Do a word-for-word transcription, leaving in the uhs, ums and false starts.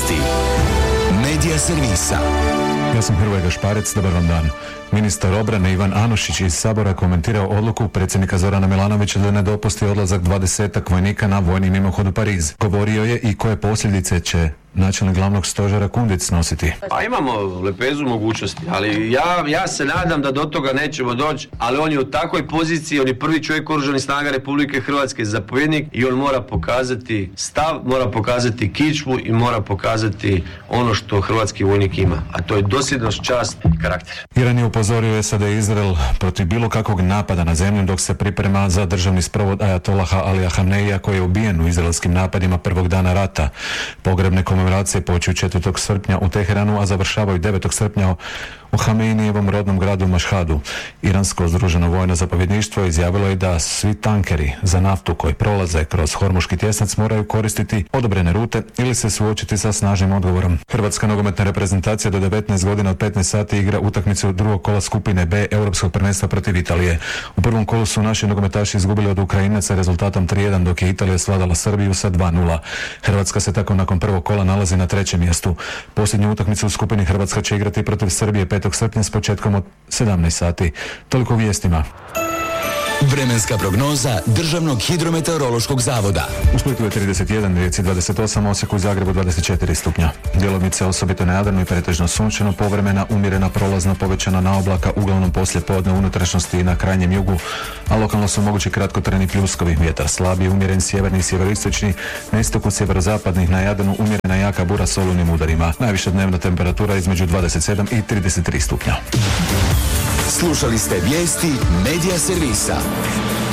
Vijesti Medija servisa. Ja sam Hrvoje Gašparec, dobar vam dan. Ministar obrane Ivan Anušić iz Sabora komentirao odluku predsjednika Zorana Milanovića da ne dopusti odlazak dvadesetak vojnika na vojni mimohod u Pariz. Govorio je i koje posljedice će načelnik glavnog stožera Kundic nositi. Pa imamo lepezu mogućnosti, ali ja, ja se nadam da do toga nećemo doći, ali on je u takvoj poziciji, on je prvi čovjek Oružanih snaga Republike Hrvatske, zapovjednik, i on mora pokazati stav, mora pokazati kičmu i mora pokazati ono što hrvatski vojnik ima, a to je dosljednost, čast i karakter. Iran je upozorio S A D i Izrael protiv bilo kakvog napada na zemlju dok se priprema za državni sprovod ajatolaha Alija Hamneija koji je ubijen u izraelskim napadima prvog dana rata. Pogrebne komemoracije počeju četvrtog srpnja u Teheranu, a završavaju devetog srpnja u Hamenijevom rodnom gradu Mašhadu. Iransko združeno vojno zapovjedništvo izjavilo je da svi tankeri za naftu koji prolaze kroz Hormuški tjesnac moraju koristiti odobrene rute ili se suočiti sa snažnim odgovorom. Hrvatska nogometna reprezentacija do devetnaest godina od petnaest sati igra utakmicu drugog kola skupine B Europskog prvenstva protiv Italije. U prvom kolu su naši nogometaši izgubili od Ukrajinaca rezultatom tri jedan, dok je Italija svladala Srbiju sa dva nula. Hrvatska se tako nakon prvog kola nalazi na trećem mjestu. Posljednju utakmicu u skupini Hrvatska će igrati protiv Srbije petog srpnja s početkom od sedamnaest sati. Toliko u vijestima. Vremenska prognoza Državnog hidrometeorološkog zavoda. U Splitu je trideset jedan, Rijeci dvadeset osam, Osijeku i Zagrebu dvadeset četiri stupnja. Djelomice osobito na Jadranu i pretežno sunčano, povremena umjerena prolazna povećana na oblaka, uglavnom poslije podne u unutrašnjosti i na krajnjem jugu, a lokalno su mogući kratkotrajni pljuskovi. Vjetar slabi, umjeren sjeverni i sjeveroistočni, na istoku sjeverozapadnih, na Jadranu umjerena jaka bura s olujnim udarima. Najviša dnevna temperatura između dvadeset sedam i trideset tri stupnja. Slušali ste vijesti Medija servisa.